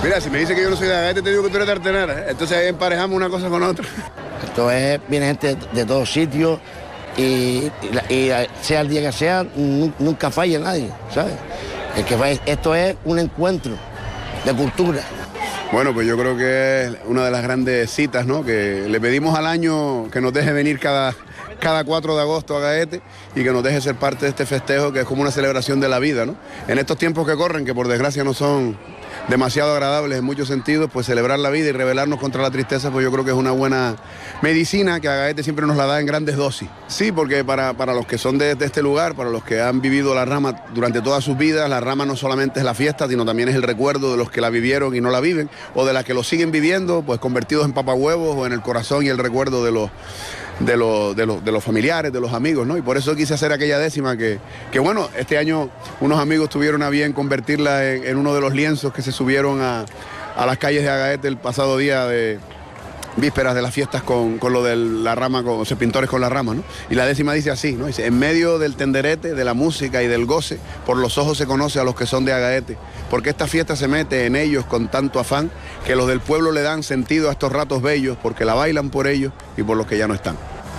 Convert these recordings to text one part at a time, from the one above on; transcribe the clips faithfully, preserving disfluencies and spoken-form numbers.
Mira, si me dice que yo no soy de Agaete, te digo que tú eres de Artenara. Entonces ahí emparejamos una cosa con otra. Esto es, viene gente de todos sitios y, y, y sea el día que sea, nunca falla nadie, ¿sabes? El que falla, esto es un encuentro de cultura. Bueno, pues yo creo que es una de las grandes citas, ¿no? Que le pedimos al año que nos deje venir cada, cada cuatro de agosto a Agaete y que nos deje ser parte de este festejo que es como una celebración de la vida, ¿no? En estos tiempos que corren, que por desgracia no son demasiado agradables en muchos sentidos, pues celebrar la vida y rebelarnos contra la tristeza, pues yo creo que es una buena medicina que Agaete siempre nos la da en grandes dosis. Sí, porque para, para los que son de, de este lugar, para los que han vivido la rama durante todas sus vidas, la rama no solamente es la fiesta, sino también es el recuerdo de los que la vivieron y no la viven, o de las que lo siguen viviendo, pues convertidos en papahuevos o en el corazón y el recuerdo de los de los, de, los, de los familiares, de los amigos, ¿no? Y por eso quise hacer aquella décima que, que bueno, este año unos amigos tuvieron a bien convertirla en, en uno de los lienzos que se subieron a, a las calles de Agaete el pasado día de vísperas de las fiestas con, con lo de la rama, con, o sea, pintores con la rama, ¿no? Y la décima dice así, ¿no? Dice, en medio del tenderete, de la música y del goce, por los ojos se conoce a los que son de Agaete, porque esta fiesta se mete en ellos con tanto afán, que los del pueblo le dan sentido a estos ratos bellos, porque la bailan por ellos y por los que ya no están.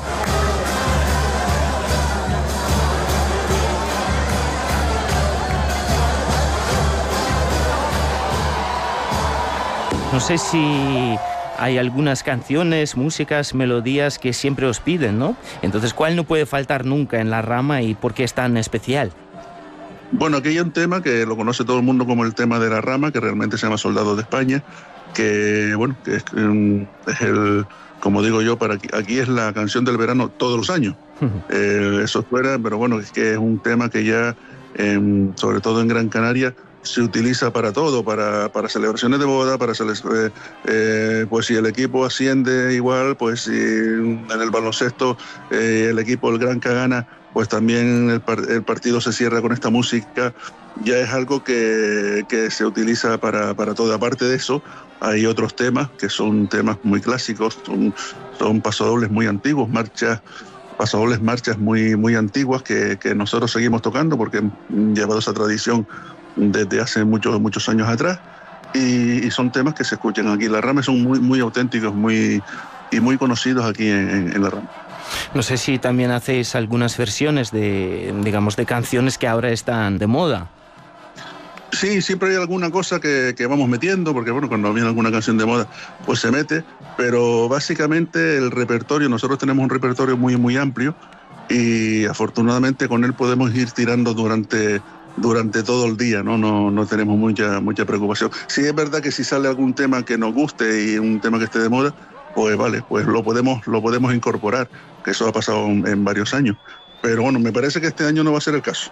No sé si hay algunas canciones, músicas, melodías que siempre os piden, ¿no? Entonces, ¿cuál no puede faltar nunca en la rama y por qué es tan especial? Bueno, aquí hay un tema que lo conoce todo el mundo como el tema de la rama, que realmente se llama Soldados de España, que, bueno, que es, es el, como digo yo, para aquí, aquí es la canción del verano todos los años. Uh-huh. eh, eso fuera, pero bueno, es que es un tema que ya, eh, sobre todo en Gran Canaria, se utiliza para todo, para, para celebraciones de boda, para eh, eh, pues si el equipo asciende igual, pues si en el baloncesto eh, el equipo del Granca gana, pues también el, par el partido se cierra con esta música. Ya es algo que, que se utiliza para, para todo. Aparte de eso, hay otros temas que son temas muy clásicos, son, son pasodobles muy antiguos, marchas pasodobles, marchas muy, muy antiguas que, que nosotros seguimos tocando porque han llevado esa tradición desde hace muchos muchos años atrás y, y son temas que se escuchan aquí. La rama son muy muy auténticos muy y muy conocidos aquí en, en, en la rama. No sé si también hacéis algunas versiones de, digamos, de canciones que ahora están de moda. Sí, siempre hay alguna cosa que, que vamos metiendo, porque bueno, cuando viene alguna canción de moda, pues se mete, pero básicamente el repertorio, nosotros tenemos un repertorio muy muy amplio y afortunadamente con él podemos ir tirando durante durante todo el día, ¿no? No, no tenemos mucha, mucha preocupación. Sí es verdad que si sale algún tema que nos guste y un tema que esté de moda, pues vale, pues lo podemos, lo podemos incorporar, que eso ha pasado en, en varios años. Pero bueno, me parece que este año no va a ser el caso.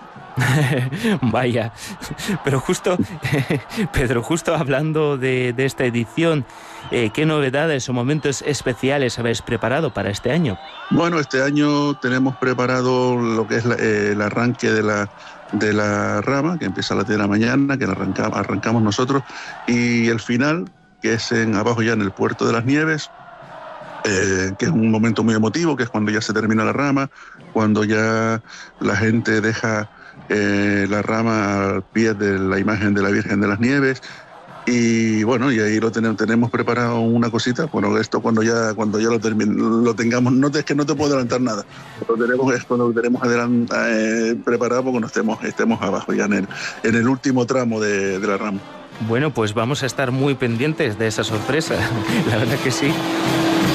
Vaya, pero justo, Pedro, justo hablando de, de esta edición, eh, ¿qué novedades o momentos especiales habéis preparado para este año? Bueno, este año tenemos preparado lo que es la, eh, el arranque de la de la rama, que empieza a las diez de la mañana, que la arranca, arrancamos nosotros, y el final, que es en abajo ya en el Puerto de las Nieves, eh, que es un momento muy emotivo, que es cuando ya se termina la rama, cuando ya la gente deja eh, la rama al pie de la imagen de la Virgen de las Nieves. Y bueno, y ahí lo tenemos, tenemos preparado una cosita. Bueno, esto cuando ya cuando ya lo, termin, lo tengamos, no es que no te puedo adelantar nada. Lo tenemos, es cuando lo tenemos adelant, eh, preparado porque estemos, estemos abajo ya en el, en el último tramo de, de la rama. Bueno, pues vamos a estar muy pendientes de esa sorpresa, la verdad que sí.